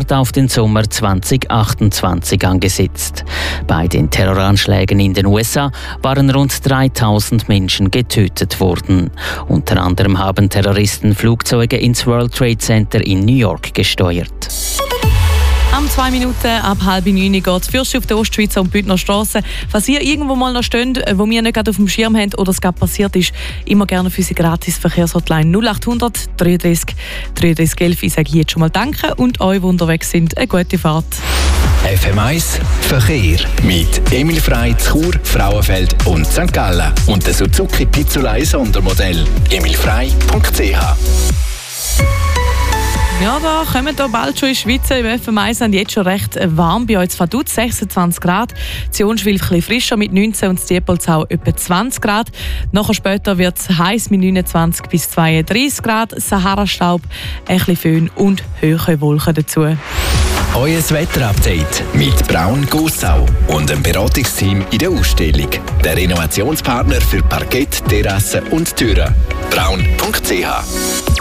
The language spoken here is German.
Aussicht auf den Sommer 2028 angesetzt. Bei den Terroranschlägen in den USA waren rund 3000 Menschen getötet worden. Unter anderem haben Terroristen Flugzeuge ins World Trade Center in New York gesteuert. Am 2 Minuten ab 8:30 geht es fürst auf der Ostschweizer und Bündner Strasse. Falls ihr irgendwo mal noch steht, wo wir nicht gerade auf dem Schirm haben oder es gerade passiert ist, immer gerne für unsere gratis Verkehrshotline 0800 33 33 11. Ich sage jetzt schon mal Danke und euch, die unterwegs sind, eine gute Fahrt. FM1 Verkehr mit Emil Frey, Chur, Frauenfeld und St. Gallen und der Suzuki Pizzolei Sondermodell. emilfrey.ch. Ja, da kommen wir bald schon in die Schweiz. Im FM1 sind jetzt schon recht warm. Bei uns Vaduz 26 Grad, Zionschwil etwas frischer mit 19 und Diepolzau etwa 20 Grad. Nachher später wird es heiß mit 29 bis 32 Grad. Sahara-Staub, ein bisschen Föhn und hohe Wolken dazu. Euer Wetterupdate mit Braun Gossau und dem Beratungsteam in der Ausstellung. Der Renovationspartner für Parkett, Terrassen und Türen. Braun.ch